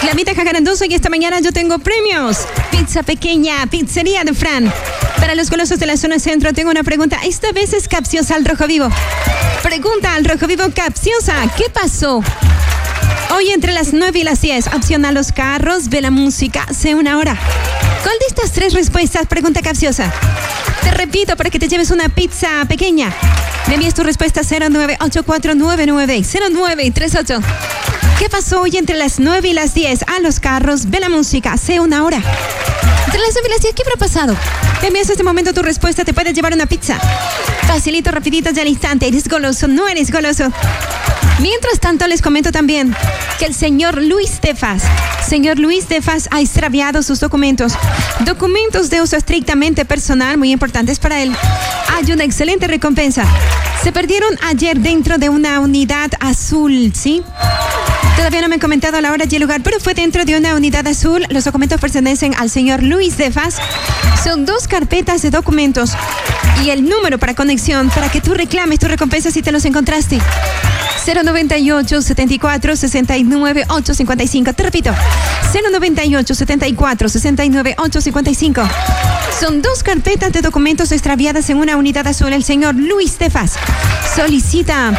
La Vita Jacarandoso y esta mañana yo tengo premios. Pizza pequeña, pizzería de Fran. Para los golosos de la zona centro tengo una pregunta. Esta vez es capciosa al Rojo Vivo. Pregunta al Rojo Vivo capciosa. ¿Qué pasó? Hoy entre las 9 y las 10. Opción A los carros, ve la música, sé una hora. ¿Cuál de estas tres respuestas? Pregunta capciosa. Te repito para que te lleves una pizza pequeña. Me envías tu respuesta 098499 0938. ¿Qué pasó hoy entre las 9 y las 10? A los carros, ve la música, sé una hora. Entre las 9 y las 10, ¿qué habrá pasado? Me envías este momento tu respuesta, te puedes llevar una pizza. Facilito, rapidito, ya al instante. ¿Eres goloso? ¿No eres goloso? Mientras tanto, les comento también que el señor Luis de Faz ha extraviado sus documentos. Documentos de uso estrictamente personal, muy importantes para él. Hay una excelente recompensa. Se perdieron ayer dentro de una unidad azul, ¿sí? Todavía no me han comentado la hora y el lugar, pero fue dentro de una unidad azul. Los documentos pertenecen al señor Luis de Faz. Son 2 carpetas de documentos y el número para conexión para que tú reclames tu recompensa si te los encontraste. 098 74 69 855. Te repito, 098 74 69 855. Son 2 carpetas de documentos extraviadas en una unidad azul. El señor Luis de Faz solicita.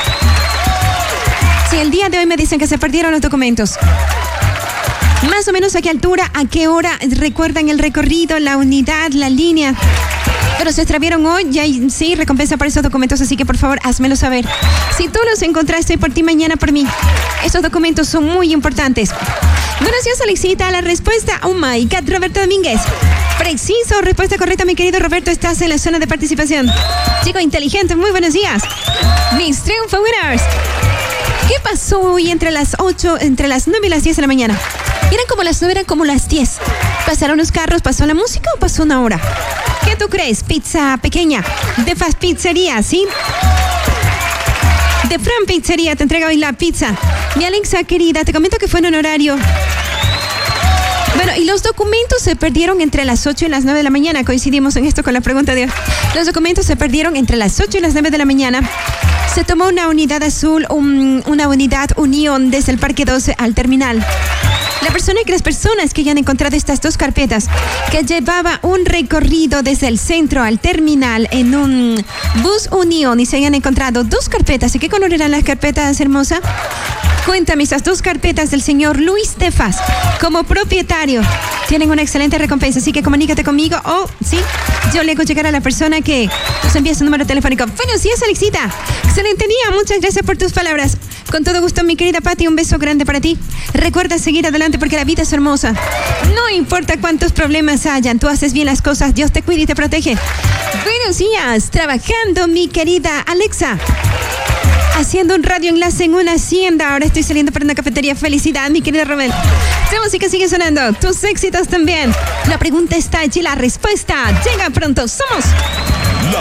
Si el día de hoy me dicen que se perdieron los documentos, más o menos a qué altura, a qué hora, recuerdan el recorrido, la unidad, la línea. Pero se extraviaron hoy, ya hay, sí, recompensa por esos documentos, así que por favor, házmelo saber. Si tú los encontraste por ti, mañana por mí. Estos documentos son muy importantes. Buenos días, Alexita. La respuesta, oh my God, Roberto Domínguez. Preciso, respuesta correcta, mi querido Roberto. Estás en la zona de participación. Chico inteligente, muy buenos días. Mis Triunfo Winners. ¿Qué pasó hoy entre las 9 y las 10 de la mañana? ¿Eran como las 9, eran como las 10? ¿Pasaron los carros, pasó la música o pasó una hora? ¿Qué tú crees? Pizza pequeña, de Faz Pizzería, ¿sí? De Fran Pizzería te entrega hoy la pizza. Mi Alexa querida, te comento que fue en un horario. Bueno, y los documentos se perdieron entre las 8 y las 9 de la mañana. Coincidimos en esto con la pregunta de hoy. Los documentos se perdieron entre las 8 y las 9 de la mañana. Se tomó una unidad azul, una unidad Unión desde el Parque 12 al terminal. Las personas que hayan encontrado estas 2 carpetas, que llevaba un recorrido desde el centro al terminal en un bus Unión y se hayan encontrado 2 carpetas. ¿Y qué color eran las carpetas, hermosa? Cuéntame, esas 2 carpetas del señor Luis de Faz, como propietario, tienen una excelente recompensa, así que comunícate conmigo o, sí, yo le hago llegar a la persona que nos envía su número telefónico. Buenos días, Alexita. Excelente día, muchas gracias por tus palabras. Con todo gusto, mi querida Pati, un beso grande para ti. Recuerda seguir adelante porque la vida es hermosa. No importa cuántos problemas hayan, tú haces bien las cosas, Dios te cuida y te protege. Buenos días, trabajando, mi querida Alexa. Haciendo un radio enlace en una hacienda. Ahora estoy saliendo para una cafetería. Felicidad, mi querida Romel. Tu música sigue sonando. Tus éxitos también. La pregunta está allí. La respuesta llega pronto. Somos